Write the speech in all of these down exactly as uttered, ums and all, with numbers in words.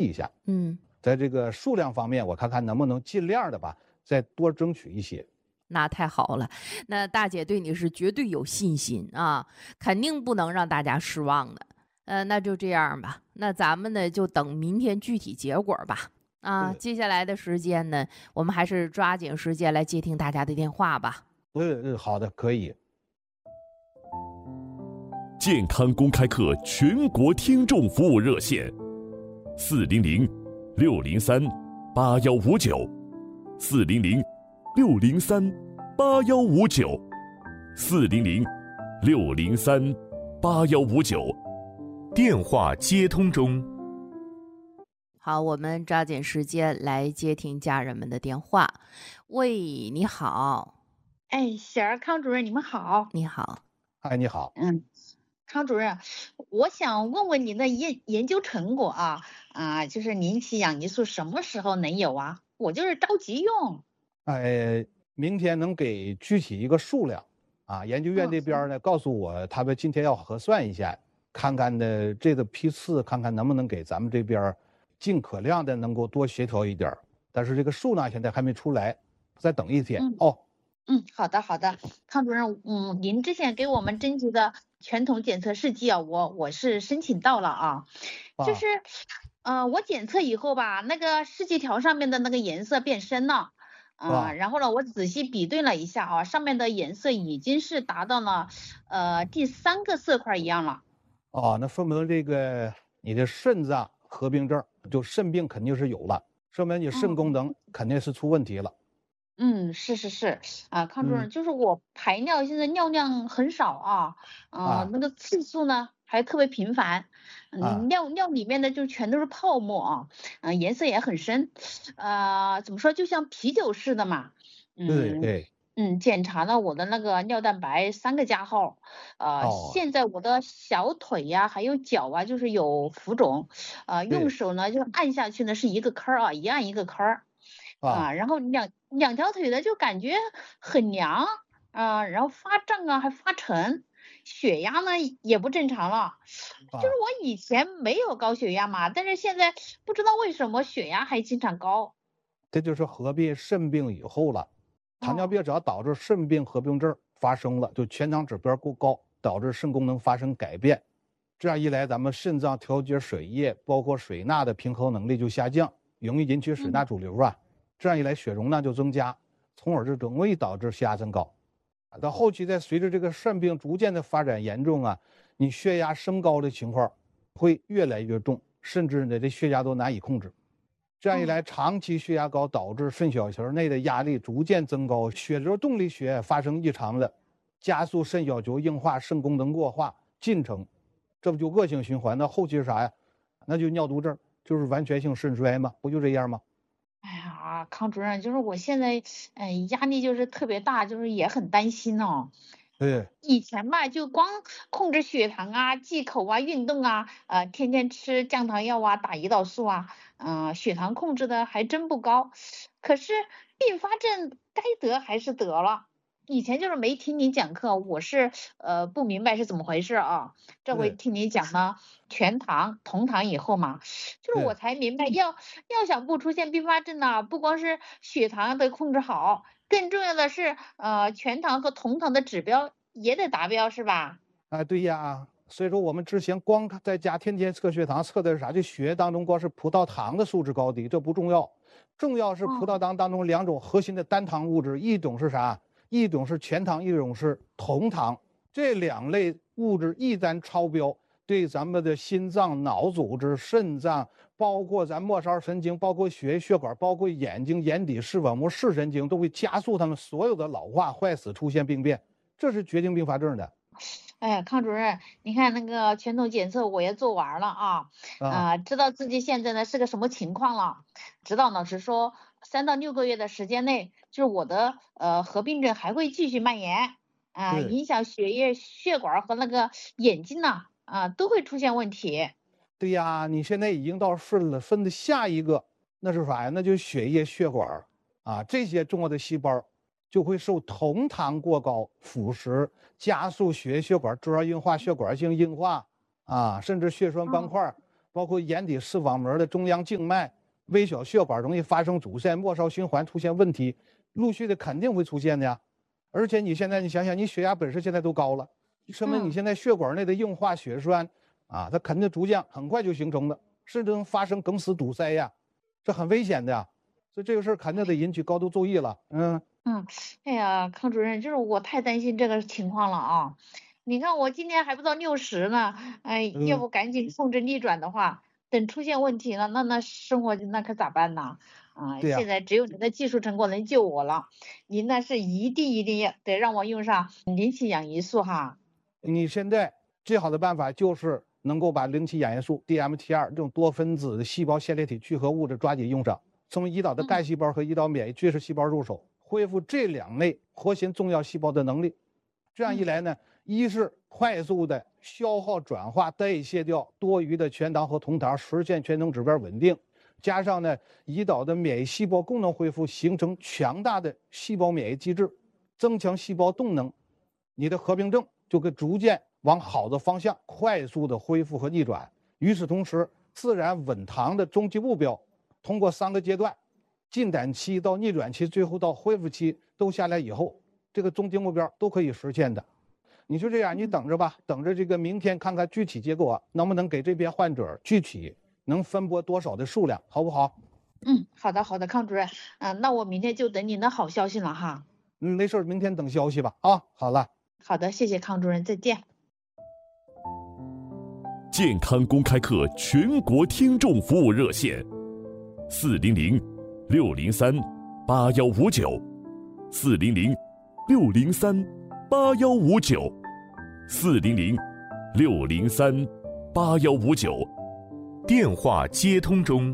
一下。 嗯， 在这个数量方面，我看看能不能尽量的吧，再多争取一些。 那太好了，那大姐对你是绝对有信心啊，肯定不能让大家失望的。呃，那就这样吧，那咱们呢就等明天具体结果吧。啊，接下来的时间呢，我们还是抓紧时间来接听大家的电话吧。 嗯嗯，好的，可以。 健康公开课全国听众服务热线：四零零六零三八幺五九，四零零六零三八幺五九，四零零六零三八幺五九。电话接通中。 好，我们抓紧时间来接听家人们的电话。喂，你好。 哎，小儿康主任，你们好。 你好。 哎，你好。 嗯，康主任，我想问问您的研研究成果啊啊，就是您期氧激素什么时候能有啊？我就是着急用。 哎，明天能给具体一个数量啊？研究院这边呢，告诉我他们今天要核算一下，看看呢这个批次，看看能不能给咱们这边尽可量的能够多协调一点。但是这个数呢现在还没出来，再等一天、 嗯、 哦。 嗯，好的好的，康主任，嗯，您之前给我们征集的全统检测试剂啊，我我是申请到了啊，就是，呃，我检测以后吧，那个试剂条上面的那个颜色变深了，啊、呃，然后呢，我仔细比对了一下啊，上面的颜色已经是达到了，呃，第三个色块一样了。 哦，那说明这个你的肾脏合并症，就肾病肯定是有了，说明你肾功能肯定是出问题了。 嗯，是是是，啊，康主任，嗯、就是我排尿现在尿量很少啊，呃、啊，那个次数呢还特别频繁，嗯、啊，尿尿里面的就全都是泡沫啊，嗯、呃，颜色也很深，呃，怎么说，就像啤酒似的嘛，嗯， 对对， 嗯，检查了我的那个尿蛋白三个加号，呃，哦、现在我的小腿呀、啊、还有脚啊，就是有浮肿，呃，用手呢就按下去呢是一个坑啊，一按一个坑。啊，然后两两条腿的就感觉很凉啊，然后发胀啊，还发沉，血压呢也不正常了。就是我以前没有高血压嘛，但是现在不知道为什么血压还经常高。 这就是合并肾病以后了。糖尿病只要导致肾病合并症发生了，就全场指标过高，导致肾功能发生改变。这样一来，咱们肾脏调节水液，包括水钠的平衡能力就下降，容易引起水钠肿瘤啊。嗯，这样一来，血容量就增加，从而就容易导致血压增高。到后期，再随着这个肾病逐渐的发展严重啊，你血压升高的情况会越来越重，甚至呢，这血压都难以控制。这样一来，长期血压高导致肾小球内的压力逐渐增高，血流动力学发生异常了，加速肾小球硬化、肾功能恶化进程，这不就恶性循环？那后期是啥呀？那就尿毒症，就是完全性肾衰嘛，不就这样吗？ 哎呀，康主任，就是我现在，哎，压力就是特别大，就是也很担心哦。 对。 以前吧，就光控制血糖啊、忌口啊、运动啊，呃，天天吃降糖药啊、打胰岛素啊，嗯、呃，血糖控制的还真不高。可是并发症该得还是得了。以前就是没听你讲课，我是呃不明白是怎么回事啊。这回听你讲了全糖、同糖以后嘛，就是我才明白，要要想不出现并发症呢，不光是血糖得控制好，更重要的是呃全糖和同糖的指标也得达标，是吧？ 啊，对呀。所以说我们之前光在家天天测血糖，测的是啥？就血液当中光是葡萄糖的数值高低，这不重要，重要是葡萄糖当中两种核心的单糖物质，一种是啥？一种是全糖，一种是同糖。这两类物质一旦超标，对咱们的心脏、脑组织、肾脏，包括咱末梢神经，包括血液血管，包括眼睛、眼底视网膜、视神经，都会加速他们所有的老化、坏死、出现病变，这是决定并发症的。 哎，康主任，你看那个全统检测我也做完了啊，啊、呃，知道自己现在呢是个什么情况了。指导老师说，三到六个月的时间内，就是我的呃合并症还会继续蔓延，啊、呃，影响血液、血管和那个眼睛呢，啊、呃，都会出现问题。 对呀，你现在已经到顺了，分的下一个那是啥呀？那就是血液、血管啊，这些重要的细胞就会受同糖过高腐蚀，加速血液血管粥样硬化、血管性硬化啊，甚至血栓斑块包括眼底视网膜的中央静脉、微小血管容易发生阻塞，末梢循环出现问题，陆续的肯定会出现的呀。而且你现在你想想，你血压本身现在都高了，说明你现在血管内的硬化血栓啊，它肯定逐渐很快就形成了，甚至能发生梗死堵塞呀，这很危险的呀。所以这个事儿肯定得引起高度注意了。嗯嗯，哎呀，康主任，就是我太担心这个情况了啊！你看我今年还不到六十呢，哎，要嗯， 不赶紧控制逆转的话，等出现问题了，那那生活那可咋办呢？啊， 对呀、 现在只有您的技术成果能救我了，您那是一定一定要得让我用上磷气氧胰素哈。 你现在最好的办法就是能够把磷气氧胰素 D M T 二这种多分子的细胞线粒体聚合物质抓紧用上，从胰岛的干细胞和胰岛免疫巨噬细胞入手，恢复这两类活性重要细胞的能力。这样一来呢，一是快速的消耗、转化、代谢掉多余的全糖和酮糖，实现全能指标稳定。加上呢，胰岛的免疫细胞功能恢复，形成强大的细胞免疫机制，增强细胞动能，你的合并症就会逐渐往好的方向快速的恢复和逆转。与此同时，自然稳糖的终极目标，通过三个阶段，进展期到逆转期，最后到恢复期都下来以后，这个终极目标都可以实现的。你就这样，你等着吧，等着这个明天看看具体结果能不能给这边患者具体能分拨多少的数量，好不好？ 嗯，好的好的，康主任，嗯、那我明天就等您的好消息了哈。 嗯，没事，明天等消息吧。啊，好了。 好的，谢谢康主任，再见。 健康公开课全国听众服务热线：四零零六零三八幺五九，四零零六零三八幺五九，四零零六零三八幺五九。 电话接通中。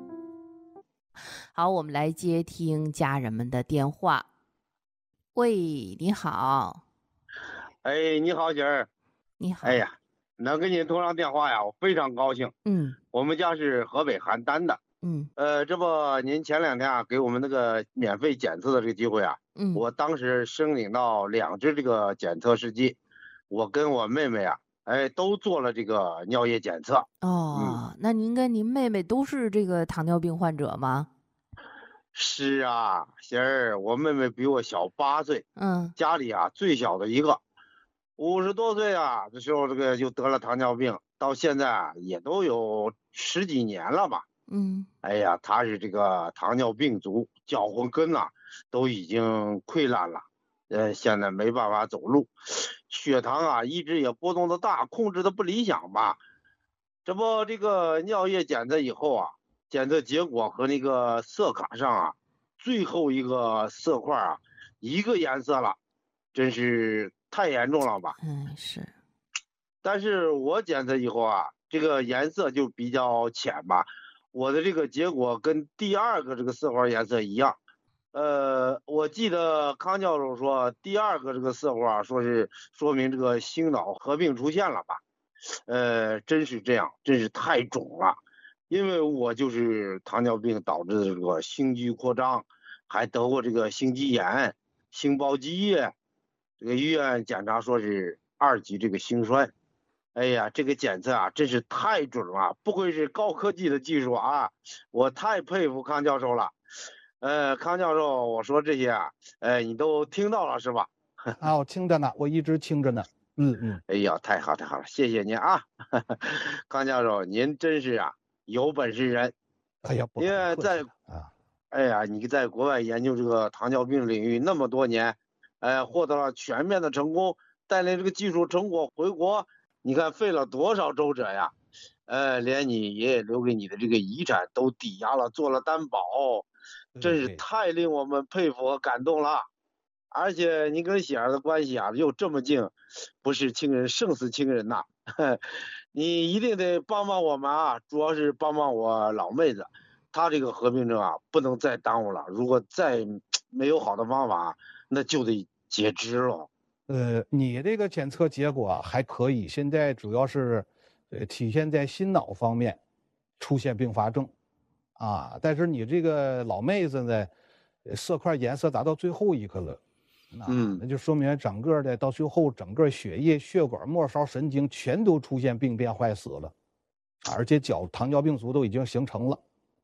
好，我们来接听家人们的电话。喂，你好， 哎，你好，姐儿。 你好。 哎呀，能跟你通上电话呀，我非常高兴。 嗯我们家是河北邯郸的。 嗯呃，这不，您前两天啊给我们那个免费检测的这个机会啊， 嗯， 我当时申领到两只这个检测试剂，我跟我妹妹啊，哎，都做了这个尿液检测。 哦，那您跟您妹妹都是这个糖尿病患者吗？ 是啊，贤儿，我妹妹比我小八岁， 嗯家里啊最小的一个，五十多岁啊，这时候这个就得了糖尿病，到现在啊也都有十几年了吧。 嗯哎呀，她是这个糖尿病足，脚后跟呐、都已经溃烂了，呃，现在没办法走路，血糖啊一直也波动的大，控制的不理想吧。这不，这个尿液检测以后啊，检测结果和那个色卡上啊，最后一个色块啊，一个颜色了，真是太严重了吧。 嗯，是。 但是我检测以后啊，这个颜色就比较浅吧，我的这个结果跟第二个这个色块颜色一样。呃，我记得康教授说，第二个这个色块说是说明这个心脑合并出现了吧？呃，真是这样，真是太肿了。因为我就是糖尿病导致的这个心肌扩张，还得过这个心肌炎、心包积液，这个医院检查说是二级这个心衰。哎呀，这个检测啊，真是太准了，不愧是高科技的技术啊！我太佩服康教授了。呃，康教授，我说这些啊，呃，你都听到了是吧？ 啊，我听着呢，我一直听着呢。嗯嗯， 哎呀，太好太好了，谢谢您啊，康教授，您真是啊有本事人。 哎呀，不因敢客气为在了啊。 哎呀，你在国外研究这个糖尿病领域那么多年，呃，获得了全面的成功，带领这个技术成果回国，你看费了多少周折呀？呃，连你爷爷留给你的这个遗产都抵押了，做了担保，真是对太令我们佩服和感动了。而且你跟喜儿的关系啊又这么近，不是亲人胜似亲人呐。你一定得帮帮我们啊，主要是帮帮我老妹子，她这个合并症啊不能再耽误了，如果再没有好的方法，那就得截肢了。 呃，你这个检测结果还可以，现在主要是，呃，体现在心脑方面出现并发症，啊，但是你这个老妹子呢，呃色块颜色达到最后一个了，那嗯那就说明整个的到最后整个血液、血管、末梢神经全都出现病变坏死了， 而且脚糖尿病足都已经形成了。